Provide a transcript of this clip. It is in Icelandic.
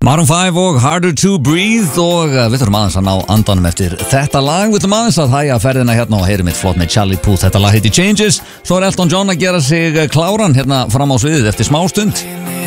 Maroon 5 og Harder to Breathe og við þurfum aðeins að ná andanum eftir þetta lag. Við þurfum aðeins að hægja ferðina hérna og heyrum eitt flott með Charlie Puth. Þetta lag heiti Changes. Svo Elton John að gera sig kláran hérna fram á sviðið eftir smá stund.